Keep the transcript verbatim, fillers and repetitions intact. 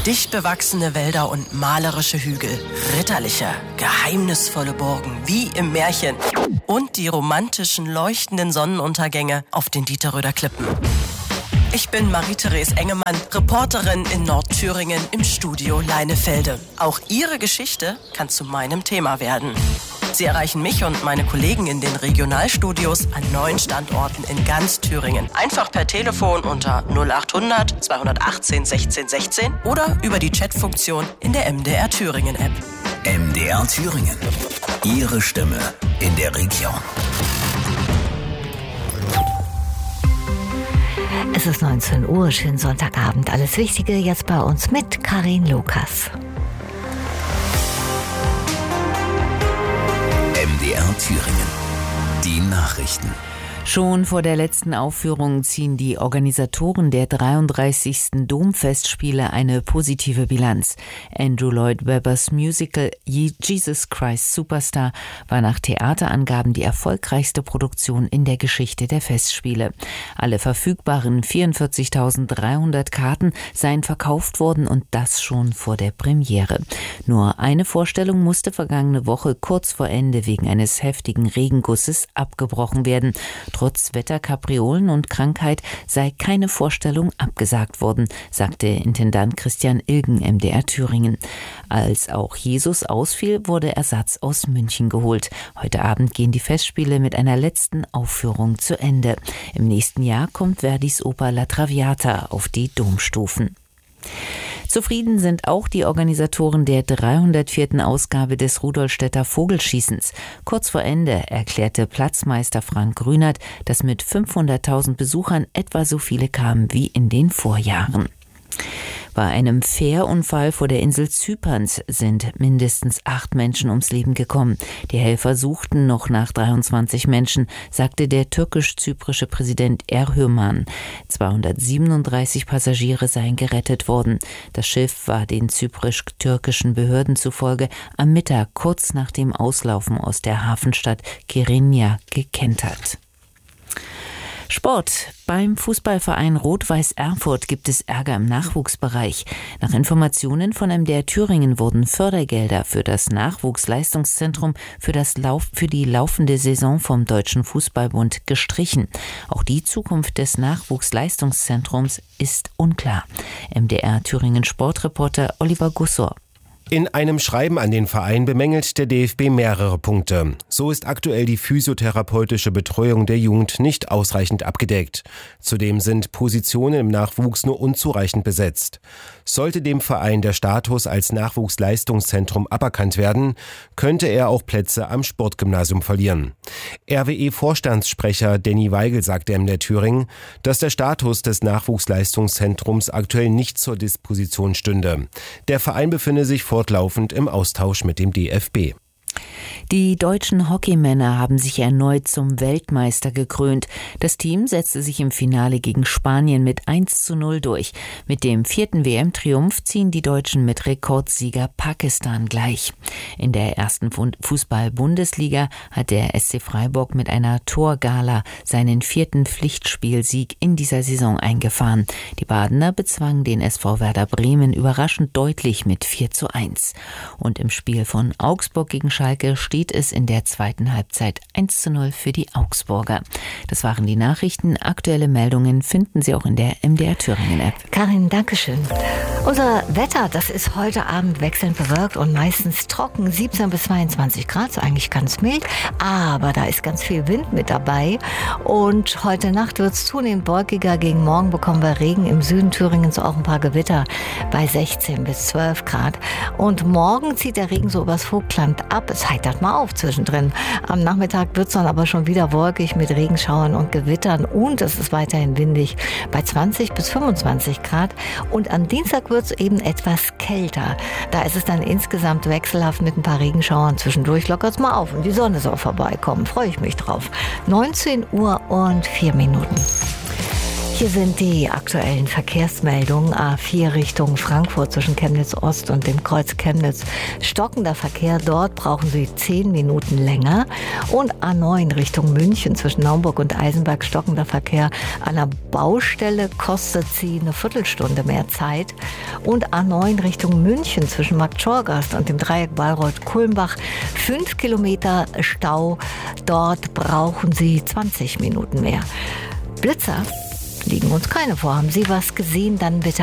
Dicht bewachsene Wälder und malerische Hügel, ritterliche, geheimnisvolle Burgen, wie im Märchen. Und die romantischen, leuchtenden Sonnenuntergänge auf den Dieterröder Klippen. Ich bin Marie-Therese Engemann, Reporterin in Nordthüringen im Studio Leinefelde. Auch Ihre Geschichte kann zu meinem Thema werden. Sie erreichen mich und meine Kollegen in den Regionalstudios an neun Standorten in ganz Thüringen. Einfach per Telefon unter null acht hundert zweihundertachtzehn sechzehn sechzehn oder über die Chatfunktion in der M D R Thüringen App. M D R Thüringen. Ihre Stimme in der Region. Es ist neunzehn Uhr, schönen Sonntagabend. Alles Wichtige jetzt bei uns mit Karin Lukas. M D R Thüringen. Die Nachrichten. Schon vor der letzten Aufführung ziehen die Organisatoren der dreiunddreißigsten Domfestspiele eine positive Bilanz. Andrew Lloyd Webbers Musical Jesus Christ Superstar war nach Theaterangaben die erfolgreichste Produktion in der Geschichte der Festspiele. Alle verfügbaren vierundvierzigtausenddreihundert Karten seien verkauft worden und das schon vor der Premiere. Nur eine Vorstellung musste vergangene Woche kurz vor Ende wegen eines heftigen Regengusses abgebrochen werden. Trotz Wetterkapriolen und Krankheit sei keine Vorstellung abgesagt worden, sagte Intendant Christian Ilgen M D R Thüringen. Als auch Jesus ausfiel, wurde Ersatz aus München geholt. Heute Abend gehen die Festspiele mit einer letzten Aufführung zu Ende. Im nächsten Jahr kommt Verdis Oper La Traviata auf die Domstufen. Zufrieden sind auch die Organisatoren der dreihundertvierten Ausgabe des Rudolstädter Vogelschießens. Kurz vor Ende erklärte Platzmeister Frank Grünert, dass mit fünfhunderttausend Besuchern etwa so viele kamen wie in den Vorjahren. Bei einem Fährunfall vor der Insel Zyperns sind mindestens acht Menschen ums Leben gekommen. Die Helfer suchten noch nach dreiundzwanzig Menschen, sagte der türkisch-zyprische Präsident Erhürman. zweihundertsiebenunddreißig Passagiere seien gerettet worden. Das Schiff war den zyprisch-türkischen Behörden zufolge am Mittag kurz nach dem Auslaufen aus der Hafenstadt Kyrenia gekentert. Sport. Beim Fußballverein Rot-Weiß Erfurt gibt es Ärger im Nachwuchsbereich. Nach Informationen von M D R Thüringen wurden Fördergelder für das Nachwuchsleistungszentrum für, das Lauf, für die laufende Saison vom Deutschen Fußballbund gestrichen. Auch die Zukunft des Nachwuchsleistungszentrums ist unklar. M D R Thüringen Sportreporter Oliver Gussor. In einem Schreiben an den Verein bemängelt der D F B mehrere Punkte. So ist aktuell die physiotherapeutische Betreuung der Jugend nicht ausreichend abgedeckt. Zudem sind Positionen im Nachwuchs nur unzureichend besetzt. Sollte dem Verein der Status als Nachwuchsleistungszentrum aberkannt werden, könnte er auch Plätze am Sportgymnasium verlieren. R W E-Vorstandssprecher Danny Weigel sagte M D R Thüringen, dass der Status des Nachwuchsleistungszentrums aktuell nicht zur Disposition stünde. Der Verein befinde sich fortlaufend im Austausch mit dem D F B. Die deutschen Hockeymänner haben sich erneut zum Weltmeister gekrönt. Das Team setzte sich im Finale gegen Spanien mit eins zu null durch. Mit dem vierten W M-Triumph ziehen die Deutschen mit Rekordsieger Pakistan gleich. In der ersten Fußball-Bundesliga hat der S C Freiburg mit einer Torgala seinen vierten Pflichtspielsieg in dieser Saison eingefahren. Die Badener bezwangen den S V Werder Bremen überraschend deutlich mit vier zu eins. Und im Spiel von Augsburg gegen Schalke steht es in der zweiten Halbzeit eins zu null für die Augsburger. Das waren die Nachrichten. Aktuelle Meldungen finden Sie auch in der M D R Thüringen App. Karin, Dankeschön. Unser Wetter, das ist heute Abend wechselnd bewölkt und meistens trocken. siebzehn bis zweiundzwanzig Grad, so eigentlich ganz mild. Aber da ist ganz viel Wind mit dabei. Und heute Nacht wird es zunehmend wolkiger. Gegen morgen bekommen wir Regen im Süden Thüringens, auch ein paar Gewitter bei sechzehn bis zwölf Grad. Und morgen zieht der Regen so übers Vogtland ab. Es heitert mal auf zwischendrin. Am Nachmittag wird es dann aber schon wieder wolkig mit Regenschauern und Gewittern und es ist weiterhin windig bei zwanzig bis fünfundzwanzig Grad. Und am Dienstag wird es eben etwas kälter. Da ist es dann insgesamt wechselhaft mit ein paar Regenschauern. Zwischendurch lockert es mal auf und die Sonne soll vorbeikommen. Freue ich mich drauf. neunzehn Uhr und vier Minuten. Hier sind die aktuellen Verkehrsmeldungen. A vier Richtung Frankfurt zwischen Chemnitz Ost und dem Kreuz Chemnitz. Stockender Verkehr, dort brauchen Sie zehn Minuten länger. Und A neun Richtung München zwischen Naumburg und Eisenberg. Stockender Verkehr an der Baustelle, kostet Sie eine Viertelstunde mehr Zeit. Und A neun Richtung München zwischen Markt Schorgast und dem Dreieck Bayreuth-Kulmbach. Fünf Kilometer Stau, dort brauchen Sie zwanzig Minuten mehr. Blitzer liegen uns keine vor. Haben Sie was gesehen, dann bitte